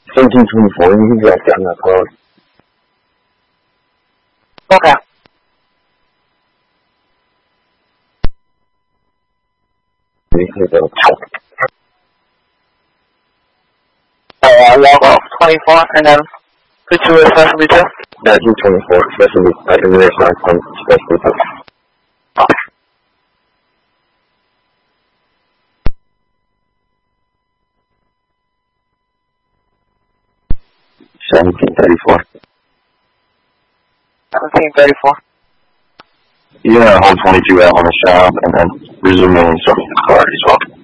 1724, you can drive down that road. Okay. Log off 24 and then put you a special detail? Yeah, 224, special detail, and there's not some special detail. Okay. $17.34. 1734. You're gonna hold 22 out on the shop and then resuming some of the car as well.